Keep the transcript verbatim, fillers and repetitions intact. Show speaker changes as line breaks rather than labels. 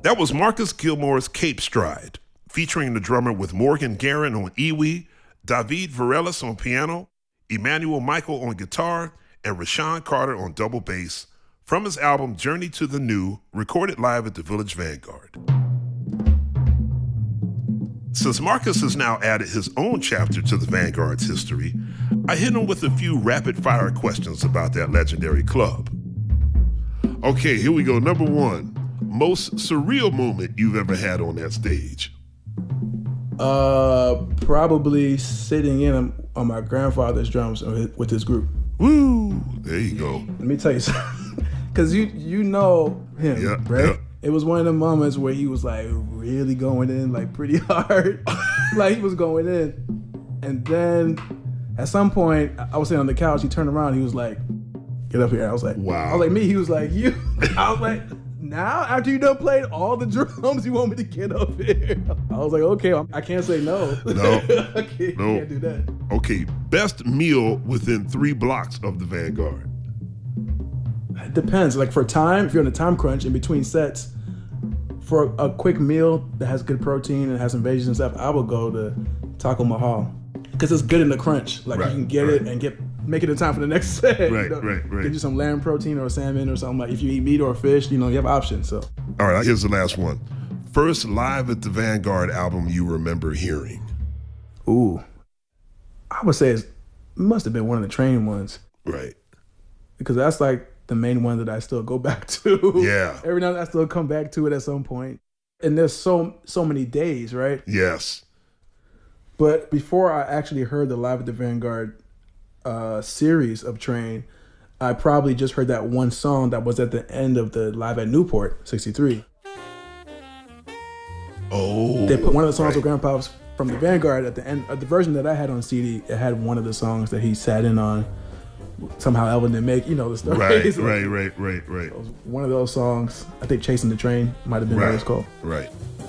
That was Marcus Gilmore's Cape Stride, featuring the drummer with Morgan Guerin on iwi, David Varelis on piano, Emmanuel Michael on guitar, and Rashawn Carter on double bass, from his album Journey to the New, recorded live at the Village Vanguard. Since Marcus has now added his own chapter to the Vanguard's history, I hit him with a few rapid-fire questions about that legendary club. Okay, here we go. Number one, most surreal moment you've ever had on that stage?
Uh, probably sitting in on my grandfather's drums with his group.
Woo! There you go.
Let me tell you something, because you you know him,
yeah,
right?
Yeah.
It was one of the moments where he was like really going in, like pretty hard, like he was going in, and then at some point I was sitting on the couch. He turned around. He was like, "Get up here." I was like,
"Wow."
I was like, "Me." He was like, "You." I was like, "Now after you done played all the drums, you want me to get up here?" I was like, "Okay, I can't say no."
No,
I can't,
no.
can't do that.
Okay, best meal within three blocks of the Vanguard.
It depends. Like for time, if you're on a time crunch in between sets, for a quick meal that has good protein and has some veggies and stuff, I would go to Taco Mahal because it's good in the crunch. Like
right,
you can get
right.
it and get make it in time for the next set.
Right,
you know?
right, right.
Get you some lamb protein or salmon or something. Like if you eat meat or fish, you know you have options. So.
All right, here's the last one. First live at the Vanguard album you remember hearing?
Ooh, I would say it's, it must have been one of the training ones.
Right.
Because that's like the main one that I still go back to.
Yeah.
Every now and then I still come back to it at some point. And there's so so many days, right?
Yes.
But before I actually heard the Live at the Vanguard uh, series of Train, I probably just heard that one song that was at the end of the Live at Newport, sixty-three.
Oh.
They put one of the songs
right.
with Grandpa's from the Vanguard at the end. Uh, the version that I had on C D, it had one of the songs that he sat in on. Somehow Elvin didn't make, you know, the story.
Right,
so,
right, right, right, right.
One of those songs, I think Chasing the Train might have been
right,
what it's called.
Right.